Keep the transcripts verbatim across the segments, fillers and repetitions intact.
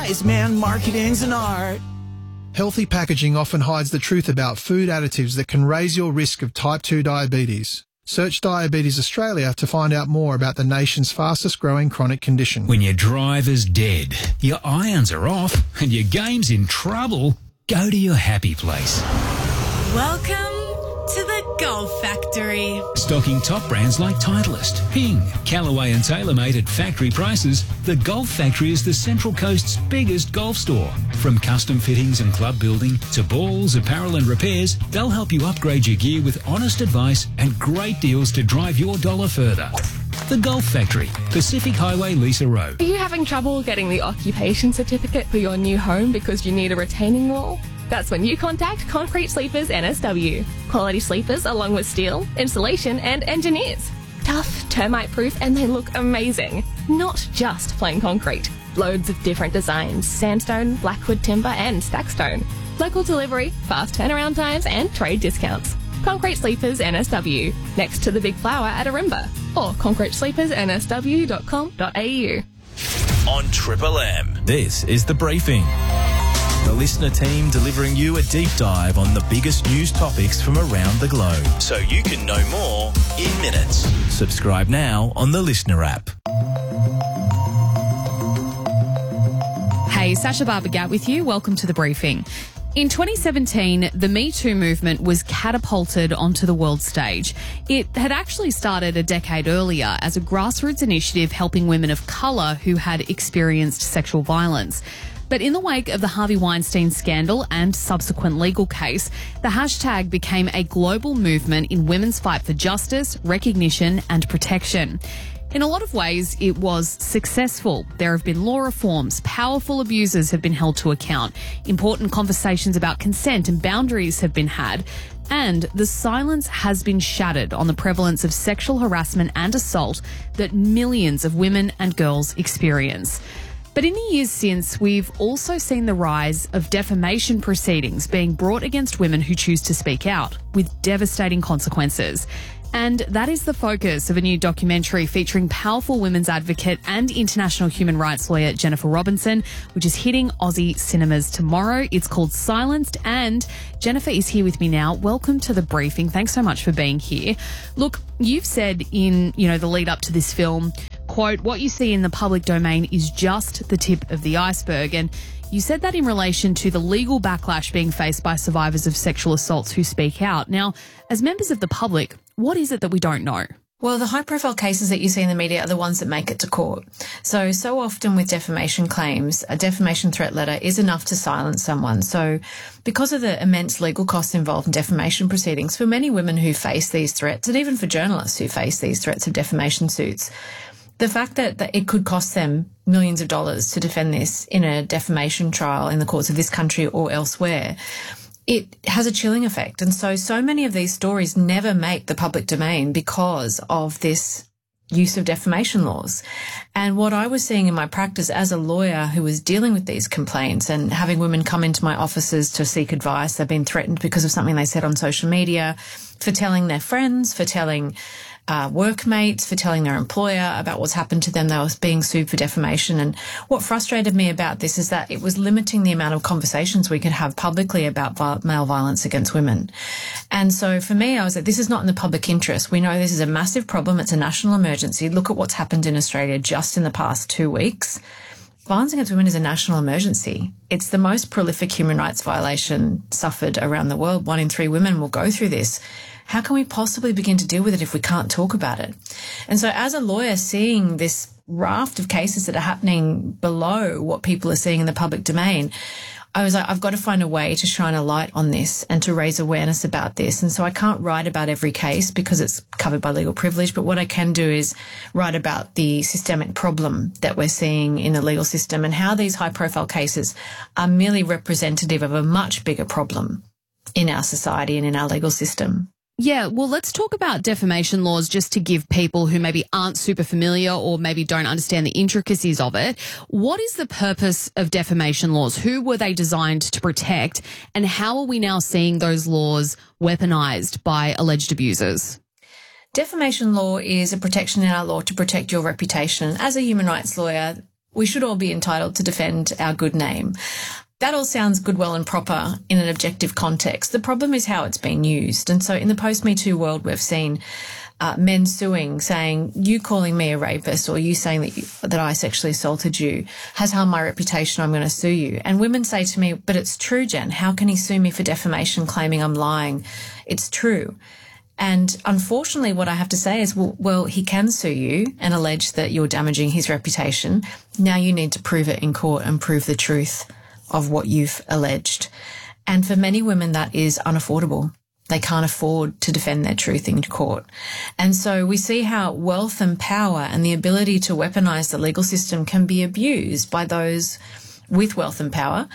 wise man, marketing's an art. Healthy packaging often hides the truth about food additives that can raise your risk of type two diabetes. Search Diabetes Australia to find out more about the nation's fastest growing chronic condition. When your driver's dead, your irons are off and your game's in trouble, go to your happy place. Welcome to the Golf Factory. Stocking top brands like Titleist, Ping, Callaway and TaylorMade at factory prices, the Golf Factory is the Central Coast's biggest golf store. From custom fittings and club building to balls, apparel and repairs, they'll help you upgrade your gear with honest advice and great deals to drive your dollar further. The Golf Factory, Pacific Highway, Lisa Road. Are you having trouble getting the occupation certificate for your new home because you need a retaining wall? That's when you contact Concrete Sleepers N S W. Quality sleepers along with steel, insulation and engineers. Tough, termite proof, and they look amazing. Not just plain concrete. Loads of different designs, sandstone, blackwood timber and stackstone. Local delivery, fast turnaround times and trade discounts. Concrete Sleepers N S W, next to the Big Flower at Arimba, or concrete sleepers n s w dot com dot a u. On Triple M, this is The Briefing. The listener team delivering you a deep dive on the biggest news topics from around the globe, so you can know more in minutes. Subscribe now on the Listener app. Hey, Sasha Barbagat with you. Welcome to The Briefing. In twenty seventeen, the Me Too movement was catapulted onto the world stage. It had actually started a decade earlier as a grassroots initiative helping women of colour who had experienced sexual violence. But in the wake of the Harvey Weinstein scandal and subsequent legal case, the hashtag became a global movement in women's fight for justice, recognition and protection. In a lot of ways, it was successful. There have been law reforms, powerful abusers have been held to account, important conversations about consent and boundaries have been had, and the silence has been shattered on the prevalence of sexual harassment and assault that millions of women and girls experience. But in the years since, we've also seen the rise of defamation proceedings being brought against women who choose to speak out, with devastating consequences. And that is the focus of a new documentary featuring powerful women's advocate and international human rights lawyer Jennifer Robinson, which is hitting Aussie cinemas tomorrow. It's called Silenced, and Jennifer is here with me now. Welcome to The Briefing. Thanks so much for being here. Look, you've said in, you know, the lead up to this film, quote, what you see in the public domain is just the tip of the iceberg. And you said that in relation to the legal backlash being faced by survivors of sexual assaults who speak out. Now, as members of the public, what is it that we don't know? Well, the high-profile cases that you see in the media are the ones that make it to court. So, so often with defamation claims, a defamation threat letter is enough to silence someone. So, because of the immense legal costs involved in defamation proceedings, for many women who face these threats, and even for journalists who face these threats of defamation suits, the fact that, that it could cost them millions of dollars to defend this in a defamation trial in the courts of this country or elsewhere, it has a chilling effect. And so, so many of these stories never make the public domain because of this use of defamation laws. And what I was seeing in my practice as a lawyer who was dealing with these complaints and having women come into my offices to seek advice, they've been threatened because of something they said on social media, for telling their friends, for telling Uh, workmates, for telling their employer about what's happened to them. They were being sued for defamation. And what frustrated me about this is that it was limiting the amount of conversations we could have publicly about vi- male violence against women. And so for me, I was like, this is not in the public interest. We know this is a massive problem. It's a national emergency. Look at what's happened in Australia just in the past two weeks. Violence against women is a national emergency. It's the most prolific human rights violation suffered around the world. One in three women will go through this. How can we possibly begin to deal with it if we can't talk about it? And so as a lawyer, seeing this raft of cases that are happening below what people are seeing in the public domain, I was like, I've got to find a way to shine a light on this and to raise awareness about this. And so I can't write about every case because it's covered by legal privilege, but what I can do is write about the systemic problem that we're seeing in the legal system and how these high-profile cases are merely representative of a much bigger problem in our society and in our legal system. Yeah, well, let's talk about defamation laws just to give people who maybe aren't super familiar or maybe don't understand the intricacies of it. What is the purpose of defamation laws? Who were they designed to protect? And how are we now seeing those laws weaponized by alleged abusers? Defamation law is a protection in our law to protect your reputation. As a human rights lawyer, We should all be entitled to defend our good name. That all sounds good, well and proper in an objective context. The problem is how it's been used. And so in the post-Me Too world, we've seen uh, men suing, saying, you calling me a rapist or you saying that, you, that I sexually assaulted you has harmed my reputation, I'm going to sue you. And women say to me, but it's true, Jen. How can he sue me for defamation claiming I'm lying? It's true. And unfortunately, what I have to say is, well, well, he can sue you and allege that you're damaging his reputation. Now you need to prove it in court and prove the truth of what you've alleged. And for many women, that is unaffordable. They can't afford to defend their truth in court. And so we see how wealth and power and the ability to weaponize the legal system can be abused by those with wealth and power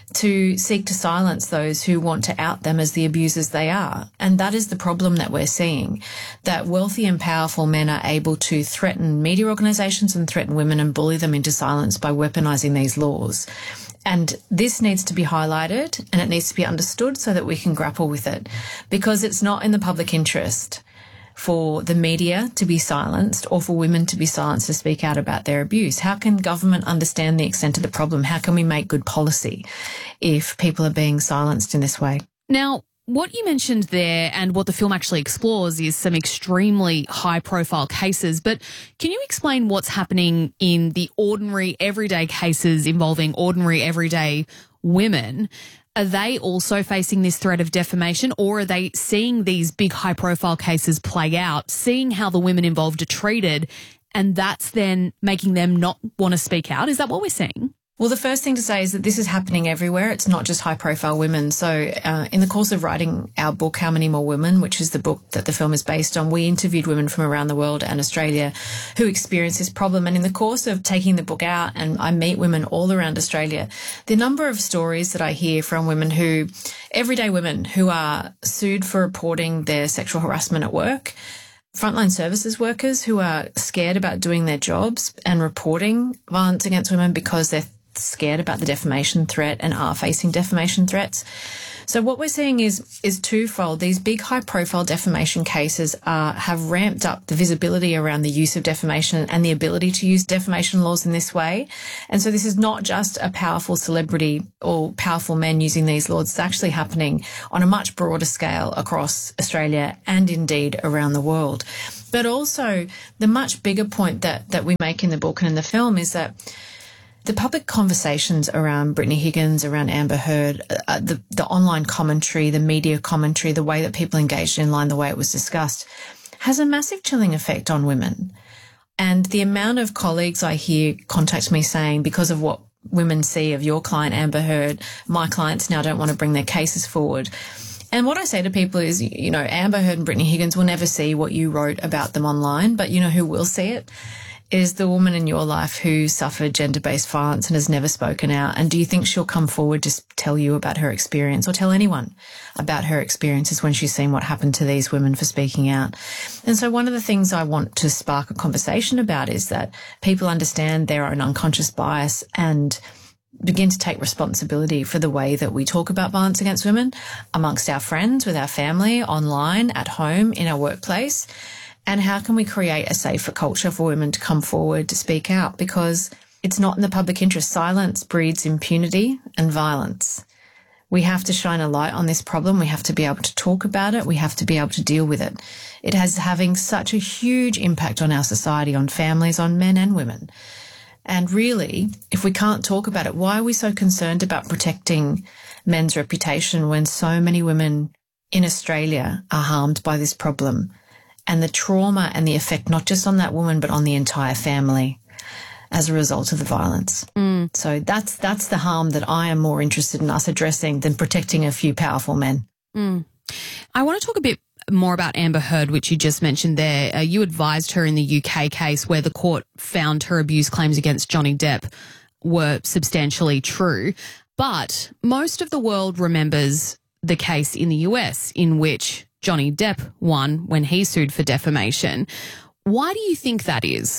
to seek to silence those who want to out them as the abusers they are. And that is the problem that we're seeing, that wealthy and powerful men are able to threaten media organisations and threaten women and bully them into silence by weaponising these laws. And this needs to be highlighted and it needs to be understood so that we can grapple with it, because it's not in the public interest for the media to be silenced or for women to be silenced to speak out about their abuse. How can government understand the extent of the problem? How can we make good policy if people are being silenced in this way? Now, what you mentioned there and what the film actually explores is some extremely high-profile cases, but can you explain what's happening in the ordinary, everyday cases involving ordinary, everyday women? Are they also facing this threat of defamation, or are they seeing these big high-profile cases play out, seeing how the women involved are treated, and that's then making them not want to speak out? Is that what we're seeing? Well, the first thing to say is that this is happening everywhere. It's not just high-profile women. So uh, in the course of writing our book, How Many More Women, which is the book that the film is based on, we interviewed women from around the world and Australia who experience this problem. And in the course of taking the book out, and I meet women all around Australia, the number of stories that I hear from women who, everyday women who are sued for reporting their sexual harassment at work, frontline services workers who are scared about doing their jobs and reporting violence against women because they're scared about the defamation threat and are facing defamation threats. So what we're seeing is is twofold. These big high-profile defamation cases are, have ramped up the visibility around the use of defamation and the ability to use defamation laws in this way. And so this is not just a powerful celebrity or powerful men using these laws. It's actually happening on a much broader scale across Australia and indeed around the world. But also the much bigger point that, that we make in the book and in the film is that the public conversations around Brittany Higgins, around Amber Heard, uh, the, the online commentary, the media commentary, the way that people engaged in line, the way it was discussed, has a massive chilling effect on women. And the amount of colleagues I hear contact me saying, because of what women see of your client, Amber Heard, my clients now don't want to bring their cases forward. And what I say to people is, you know, Amber Heard and Brittany Higgins will never see what you wrote about them online, but you know who will see it? Is the woman in your life who suffered gender-based violence and has never spoken out. And do you think she'll come forward to tell you about her experience or tell anyone about her experiences when she's seen what happened to these women for speaking out? And so one of the things I want to spark a conversation about is that people understand their own unconscious bias and begin to take responsibility for the way that we talk about violence against women amongst our friends, with our family, online, at home, in our workplace. And how can we create a safer culture for women to come forward to speak out? Because it's not in the public interest. Silence breeds impunity and violence. We have to shine a light on this problem. We have to be able to talk about it. We have to be able to deal with it. It has having such a huge impact on our society, on families, on men and women. And really, if we can't talk about it, why are we so concerned about protecting men's reputation when so many women in Australia are harmed by this problem? And the trauma and the effect, not just on that woman, but on the entire family as a result of the violence. Mm. So that's that's the harm that I am more interested in us addressing than protecting a few powerful men. Mm. I want to talk a bit more about Amber Heard, which you just mentioned there. Uh, you advised her in the U K case where the court found her abuse claims against Johnny Depp were substantially true. But most of the world remembers the case in the U S in which Johnny Depp won when he sued for defamation. Why do you think that is?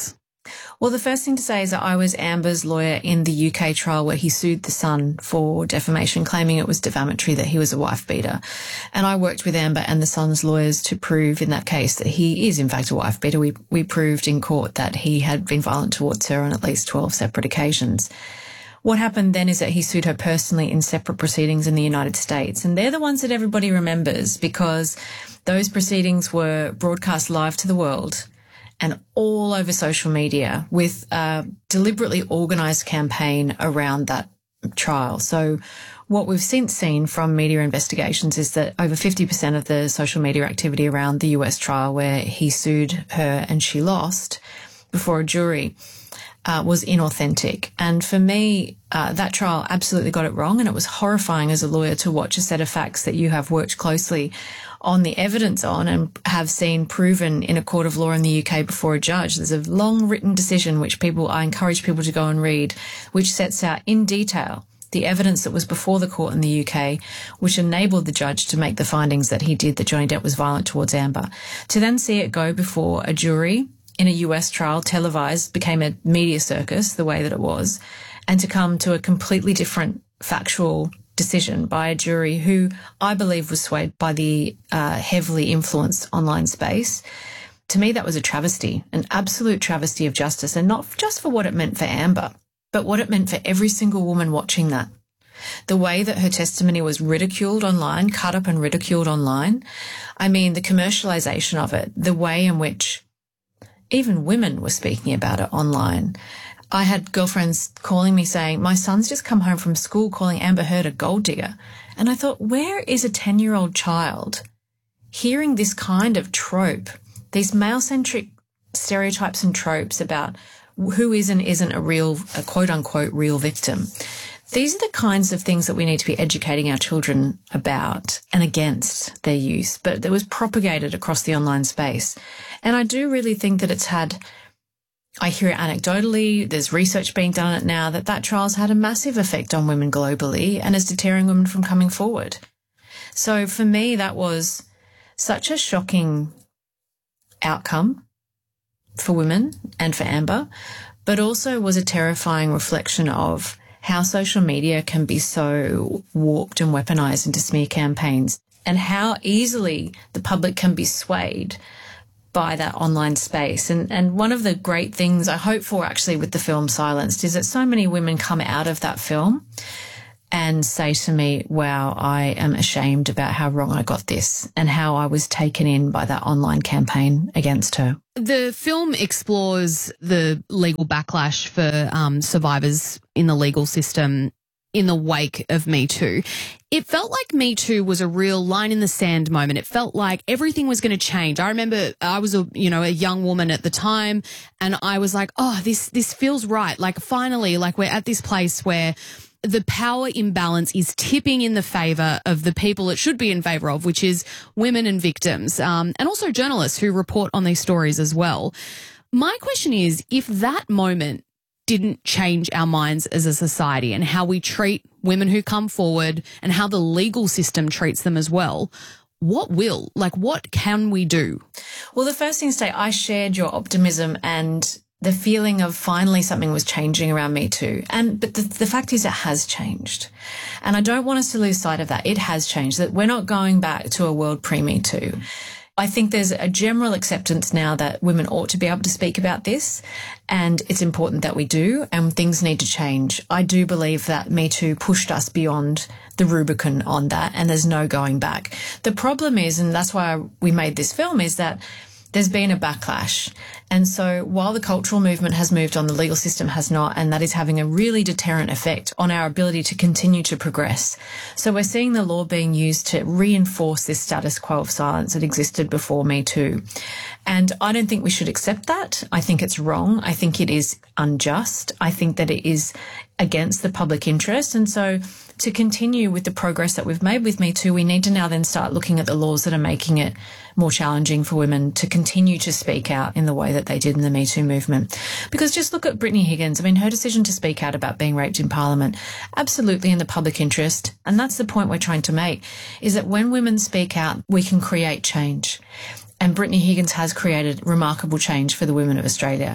Well, the first thing to say is that I was Amber's lawyer in the U K trial where he sued the Sun for defamation, claiming it was defamatory that he was a wife beater. And I worked with Amber and the Sun's lawyers to prove in that case that he is in fact a wife beater. We, we proved in court that he had been violent towards her on at least twelve separate occasions. What happened then is that he sued her personally in separate proceedings in the United States. And they're the ones that everybody remembers because those proceedings were broadcast live to the world and all over social media with a deliberately organised campaign around that trial. So what we've since seen from media investigations is that over fifty percent of the social media activity around the U S trial where he sued her and she lost before a jury Uh, was inauthentic. And for me, uh, that trial absolutely got it wrong. And it was horrifying as a lawyer to watch a set of facts that you have worked closely on the evidence on and have seen proven in a court of law in the U K before a judge. There's a long written decision which people, I encourage people to go and read, which sets out in detail the evidence that was before the court in the U K, which enabled the judge to make the findings that he did, that Johnny Depp was violent towards Amber. To then see it go before a jury in a U S trial, televised, became a media circus the way that it was, and to come to a completely different factual decision by a jury who I believe was swayed by the uh, heavily influenced online space. To me, that was a travesty, an absolute travesty of justice, and not just for what it meant for Amber, but what it meant for every single woman watching that. The way that her testimony was ridiculed online, cut up and ridiculed online. I mean, the commercialisation of it, the way in which even women were speaking about it online. I had girlfriends calling me saying, my son's just come home from school calling Amber Heard a gold digger. And I thought, where is a ten-year-old child hearing this kind of trope, these male-centric stereotypes and tropes about who is and isn't a real, a quote-unquote real victim? These are the kinds of things that we need to be educating our children about and against their use, but that was propagated across the online space. And I do really think that it's had, I hear it anecdotally, there's research being done on it now, that that trial's had a massive effect on women globally and is deterring women from coming forward. So for me, that was such a shocking outcome for women and for Amber, but also was a terrifying reflection of how social media can be so warped and weaponized into smear campaigns and how easily the public can be swayed by that online space. And, and one of the great things I hope for actually with the film Silenced is that so many women come out of that film and say to me, wow, I am ashamed about how wrong I got this and how I was taken in by that online campaign against her. The film explores the legal backlash for um, survivors in the legal system in the wake of Me Too. It felt like Me Too was a real line in the sand moment. It felt like everything was going to change. I remember I was a, you know, a young woman at the time and I was like, oh, this, this feels right. Like finally, like we're at this place where the power imbalance is tipping in the favour of the people it should be in favour of, which is women and victims, um, and also journalists who report on these stories as well. My question is, if that moment didn't change our minds as a society and how we treat women who come forward and how the legal system treats them as well, what will? Like, what can we do? Well, the first thing to say, I shared your optimism and the feeling of finally something was changing around Me Too. And, but the, the fact is it has changed. And I don't want us to lose sight of that. It has changed, that we're not going back to a world pre-Me Too. I think there's a general acceptance now that women ought to be able to speak about this, and it's important that we do, and things need to change. I do believe that Me Too pushed us beyond the Rubicon on that, and there's no going back. The problem is, and that's why we made this film, is that there's been a backlash. And so while the cultural movement has moved on, the legal system has not, and that is having a really deterrent effect on our ability to continue to progress. So we're seeing the law being used to reinforce this status quo of silence that existed before Me Too. And I don't think we should accept that. I think it's wrong. I think it is unjust. I think that it is against the public interest. And so to continue with the progress that we've made with Me Too, we need to now then start looking at the laws that are making it more challenging for women to continue to speak out in the way that they did in the Me Too movement. Because just look at Brittany Higgins. I mean, her decision to speak out about being raped in Parliament, absolutely in the public interest. And that's the point we're trying to make, is that when women speak out, we can create change. And Brittany Higgins has created remarkable change for the women of Australia.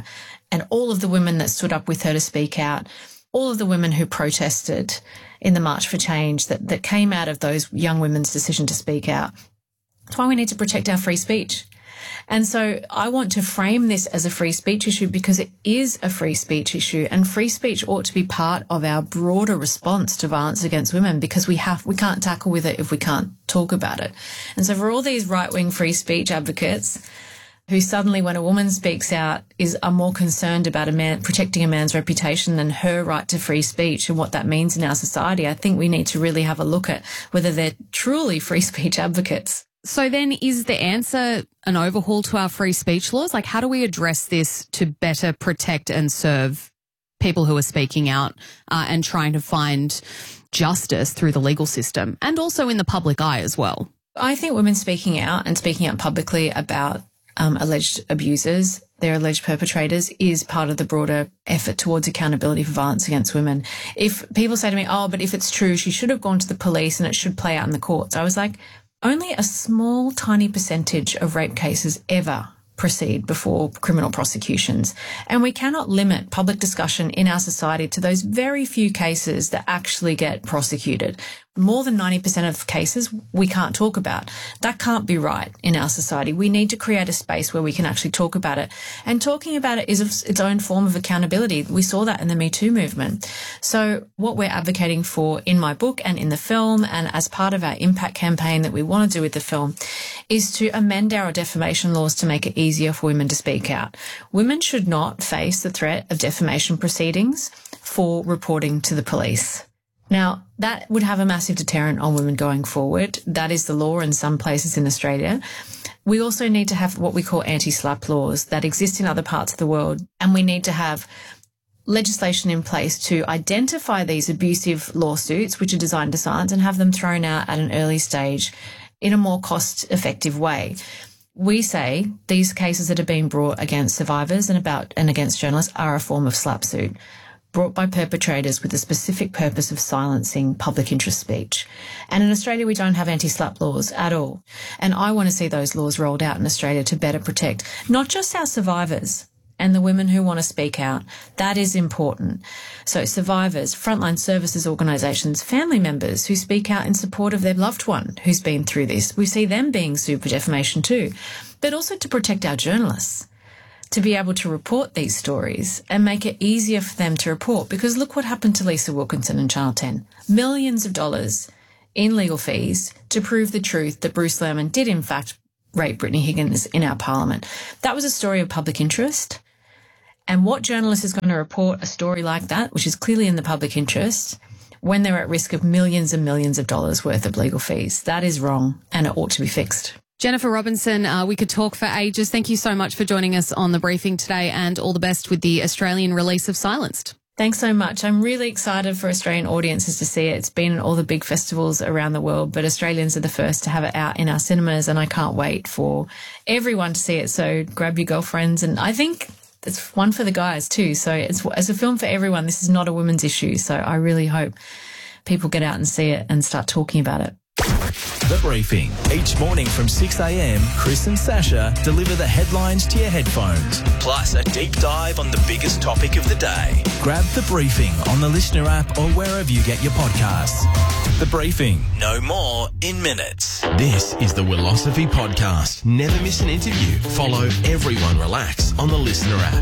and all of the women that stood up with her to speak out, all of the women who protested in the March for Change that, that came out of those young women's decision to speak out. That's why we need to protect our free speech. And so I want to frame this as a free speech issue because it is a free speech issue, and free speech ought to be part of our broader response to violence against women because we have we can't tackle with it if we can't talk about it. And so for all these right-wing free speech advocates who suddenly, when a woman speaks out, is are more concerned about a man protecting a man's reputation than her right to free speech and what that means in our society, I think we need to really have a look at whether they're truly free speech advocates. So then is the answer an overhaul to our free speech laws? Like, how do we address this to better protect and serve people who are speaking out uh, and trying to find justice through the legal system and also in the public eye as well? I think women speaking out and speaking out publicly about um, alleged abusers, their alleged perpetrators, is part of the broader effort towards accountability for violence against women. If people say to me, oh, but if it's true, she should have gone to the police and it should play out in the courts, I was like, only a small, tiny percentage of rape cases ever proceed before criminal prosecutions. And we cannot limit public discussion in our society to those very few cases that actually get prosecuted. More than ninety percent of cases we can't talk about. That can't be right in our society. We need to create a space where we can actually talk about it. And talking about it is its own form of accountability. We saw that in the Me Too movement. So what we're advocating for in my book and in the film and as part of our impact campaign that we want to do with the film is to amend our defamation laws to make it easier for women to speak out. Women should not face the threat of defamation proceedings for reporting to the police. Now, that would have a massive deterrent on women going forward. That is the law in some places in Australia. We also need to have what we call anti-slap laws that exist in other parts of the world, and we need to have legislation in place to identify these abusive lawsuits, which are designed to silence, and have them thrown out at an early stage in a more cost-effective way. We say these cases that are being brought against survivors and about and against journalists are a form of slap suit, brought by perpetrators with the specific purpose of silencing public interest speech. And in Australia, we don't have anti-slap laws at all. And I want to see those laws rolled out in Australia to better protect not just our survivors and the women who want to speak out. That is important. So survivors, frontline services organisations, family members who speak out in support of their loved one who's been through this. We see them being sued for defamation too. But also to protect our journalists, to be able to report these stories and make it easier for them to report. Because look what happened to Lisa Wilkinson and Channel ten. Millions of dollars in legal fees to prove the truth that Bruce Lehrmann did in fact rape Brittany Higgins in our parliament. That was a story of public interest. And what journalist is going to report a story like that, which is clearly in the public interest, when they're at risk of millions and millions of dollars worth of legal fees? That is wrong, and it ought to be fixed. Jennifer Robinson, uh, we could talk for ages. Thank you so much for joining us on the briefing today, and all the best with the Australian release of Silenced. Thanks so much. I'm really excited for Australian audiences to see it. It's been in all the big festivals around the world, but Australians are the first to have it out in our cinemas, and I can't wait for everyone to see it. So grab your girlfriends, and I think it's one for the guys too. So it's, it's a film for everyone. This is not a women's issue. So I really hope people get out and see it and start talking about it. The Briefing. Each morning from six a.m, Chris and Sasha deliver the headlines to your headphones, plus a deep dive on the biggest topic of the day. Grab The Briefing on the Listener app or wherever you get your podcasts. The Briefing. No more in minutes. This is the Willosophy Podcast. Never miss an interview. Follow Everyone Relax on the Listener app.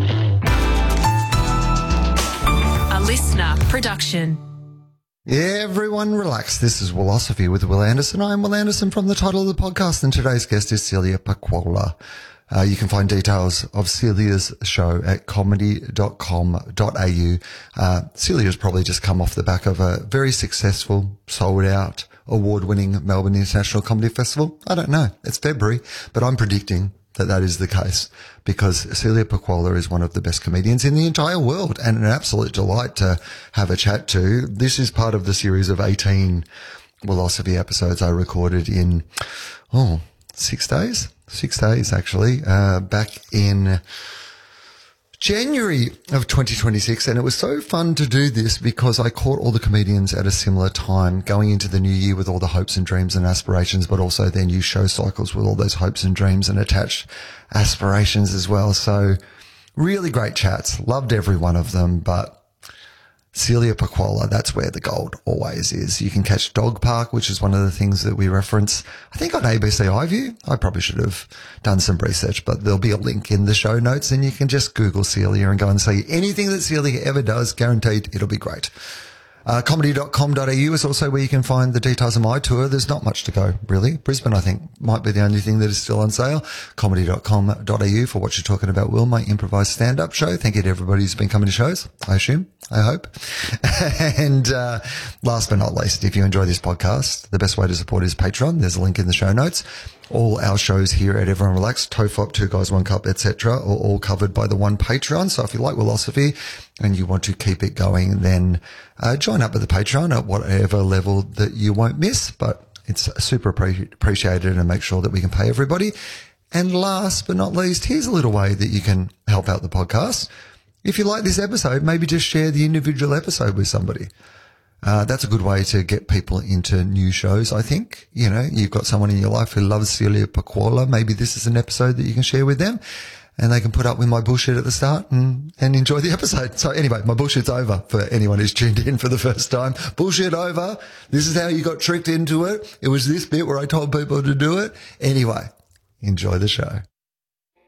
A Listener production. Everyone relax. This is Willosophy with Will Anderson. I'm Will Anderson from the title of the podcast, and today's guest is Celia Pacquola. Uh, you can find details of Celia's show at comedy dot com dot a u. Uh, Celia's probably just come off the back of a very successful, sold-out, award-winning Melbourne International Comedy Festival. I don't know. It's February, but I'm predicting that that is the case, because Celia Pacquola is one of the best comedians in the entire world and an absolute delight to have a chat to. This is part of the series of eighteen Willosophy episodes I recorded in, oh, six days? Six days, actually, uh, back in January of twenty twenty-six. And it was so fun to do this because I caught all the comedians at a similar time, going into the new year with all the hopes and dreams and aspirations, but also their new show cycles with all those hopes and dreams and attached aspirations as well. So Really great chats. Loved every one of them, but Celia Pacquola, that's where the gold always is. You can catch Dog Park, which is one of the things that we reference, I think, on A B C iView. I probably should have done some research, but there'll be a link in the show notes and you can just Google Celia and go and see anything that Celia ever does. Guaranteed it'll be great. Uh, comedy dot com dot a u is also where you can find the details of my tour. There's not much to go, really. Brisbane, I think, might be the only thing that is still on sale. comedy dot com dot a u for what you're talking about, Will, my improvised stand-up show. Thank you to everybody who's been coming to shows, I assume, I hope. And uh, last but not least, if you enjoy this podcast, the best way to support is Patreon. There's a link in the show notes. All our shows here at Everyone Relax, Tofop, Two Guys, One Cup, et cetera, are all covered by the one Patreon. So if you like Willosophy and you want to keep it going, then uh, join up with the Patreon at whatever level that you won't miss. But it's super appre- appreciated and make sure that we can pay everybody. And last but not least, here's a little way that you can help out the podcast. If you like this episode, maybe just share the individual episode with somebody. Uh, that's a good way to get people into new shows, I think. You know, you've got someone in your life who loves Celia Pacquola. Maybe this is an episode that you can share with them and they can put up with my bullshit at the start and, and enjoy the episode. So anyway, my bullshit's over for anyone who's tuned in for the first time. Bullshit over. This is how you got tricked into it. It was this bit where I told people to do it. Anyway, enjoy the show.